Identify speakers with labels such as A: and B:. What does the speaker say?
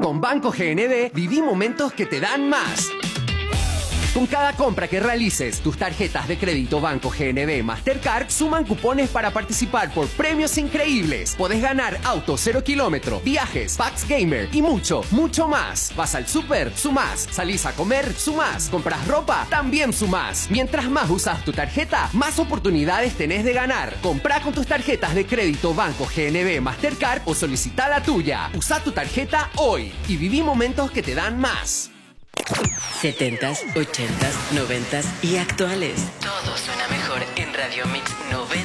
A: Con Banco GNB, viví momentos que te dan más. Con cada compra que realices, tus tarjetas de crédito Banco GNB Mastercard suman cupones para participar por premios increíbles. Podés ganar auto 0 kilómetro, viajes, packs gamer y mucho, mucho más. Vas al súper, sumás. Salís a comer, sumás. Compras ropa, también sumás. Mientras más usas tu tarjeta, más oportunidades tenés de ganar. Comprá con tus tarjetas de crédito Banco GNB Mastercard o solicita la tuya. Usa tu tarjeta hoy y viví momentos que te dan más.
B: 70s, 80s, 90s y actuales. Todo suena mejor en Radio Mix 90.